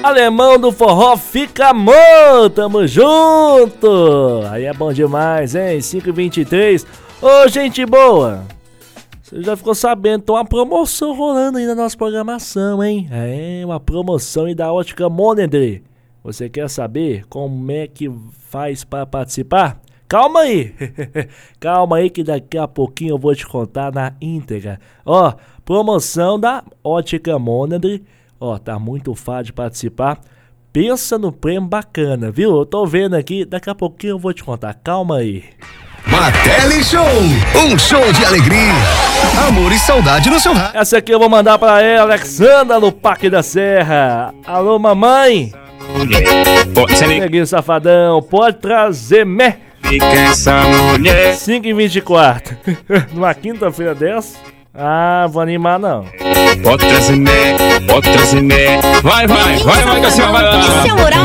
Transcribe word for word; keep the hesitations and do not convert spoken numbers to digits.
Alemão do forró fica amor, tamo junto. Aí é bom demais, hein? cinco e vinte e três. Ô, gente boa, você já ficou sabendo, tem uma promoção rolando aí na nossa programação, hein? É, uma promoção aí da Ótica Monedre. Você quer saber como é que faz para participar? Calma aí, calma aí que daqui a pouquinho eu vou te contar na íntegra. Ó, promoção da Ótica Monedre, ó, tá muito fácil de participar. Pensa no prêmio bacana, viu? Eu tô vendo aqui, daqui a pouquinho eu vou te contar, calma aí. Martelli Show, um show de alegria, amor e saudade no seu rádio. Essa aqui eu vou mandar pra ela, Alexandra, no Parque da Serra. Alô, mamãe. Neguinho safadão, pode trazer mé. Fica essa mulher. cinco e vinte e quatro. Numa quinta-feira dessa? Ah, vou animar não. Pode trazer mé, pode trazer mé. Vai, vai, vai, vai, vai, vai, vai, vai.